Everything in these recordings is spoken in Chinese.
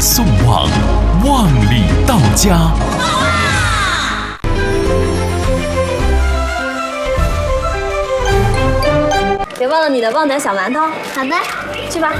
送旺，旺里到家。 别忘了你的旺仔小馒头。 好的， 去吧。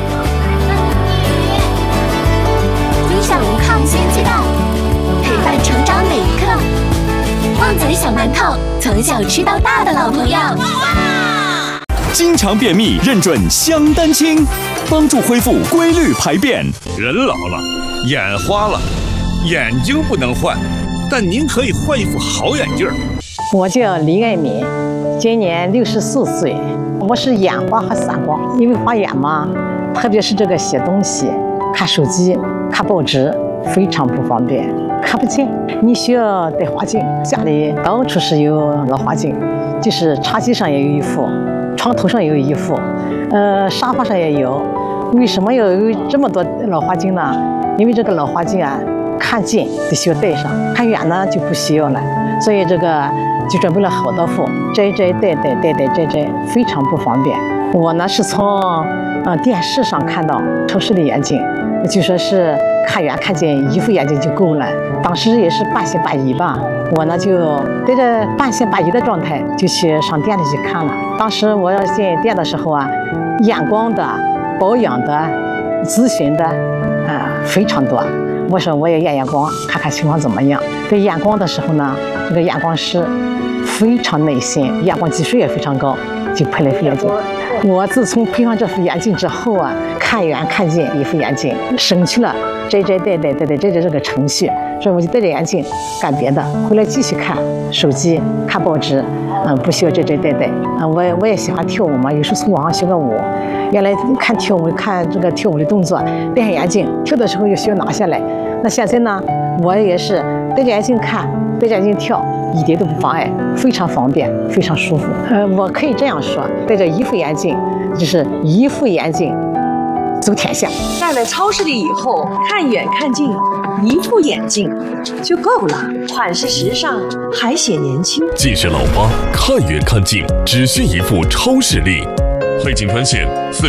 分享抗先鸡蛋，陪伴成长每一刻。旺仔小馒头，从小吃到大的老朋友。 经常便秘认准香丹青，帮助恢复规律排便。 人老了，眼花了，眼睛不能换，但您可以换一副好眼镜。 我叫李爱敏，今年64岁。我是眼花和散光，因为花眼嘛，特别是这个写东西、看手机、看报纸，非常不方便，看不见。你需要戴花镜，家里到处是有老花镜，就是茶几上也有一副，床头上也有一副，沙发上也有。为什么要有这么多老花镜呢？因为这个老花镜啊，看近得需要戴上，看远呢就不需要了。所以这个就准备了好多副，摘摘戴戴，戴戴摘摘，非常不方便。我呢是从电视上看到超视力眼镜，就说是看远看近一副眼镜就够了。当时也是半信半疑吧，我呢就带着半信半疑的状态就去上店里去看了。当时我要进店的时候啊，验光的、保养的、咨询的非常多。我说我也验验光，看看情况怎么样。在验光的时候呢，这个验光师非常耐心，验光技术也非常高，就配了一副眼镜。我自从配上这副眼镜之后啊，看远看近一副眼镜，省去了摘摘戴戴这个程序，所以我就戴着眼镜干别的，回来继续看手机、看报纸，不需要摘摘戴戴。我也喜欢跳舞嘛，有时候从网上学个舞。原来看跳舞，看这个跳舞的动作，戴上眼镜跳的时候又需要拿下来。那现在呢，我也是戴着眼镜看，戴着眼镜跳，一点都不妨碍，非常方便，非常舒服。我可以这样说，戴着一副眼镜，就是一副眼镜走天下。 戴了超视力以后，看远看近，一副眼镜就够了，款式时尚，还显年轻。 既是老花，看远看近，只需一副超视力。配镜专线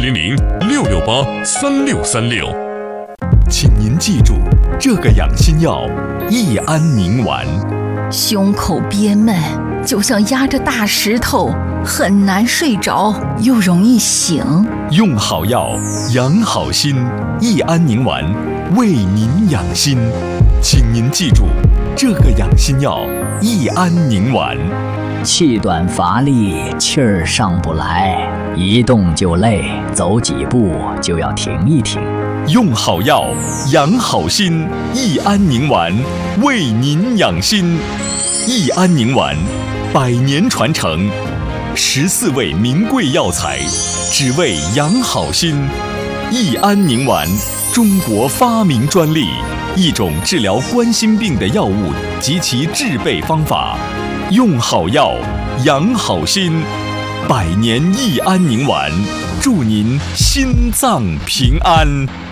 400-668-3636。 请您记住，这个养心药益安宁丸。 胸口憋闷，就像压着大石头，很难睡着，又容易醒。 用好药，养好心，益安宁丸为您养心。请您记住，这个养心药益安宁丸。 气短乏力，气儿上不来，一动就累，走几步就要停一停。 用好药，养好心，益安宁丸为您养心。益安宁丸100年传承，14味名贵药材，只为养好心。益安宁丸，中国发明专利，一种治疗冠心病的药物及其制备方法。用好药，养好心，100年益安宁丸，祝您心脏平安。